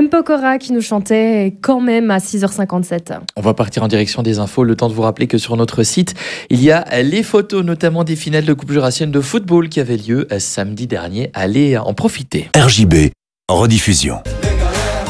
M. Pokora qui nous chantait quand même à 6h57. On va partir en direction des infos. Le temps de vous rappeler que sur notre site, il y a les photos, notamment des finales de Coupe Jurassienne de football qui avaient lieu samedi dernier. Allez en profiter. RJB, rediffusion.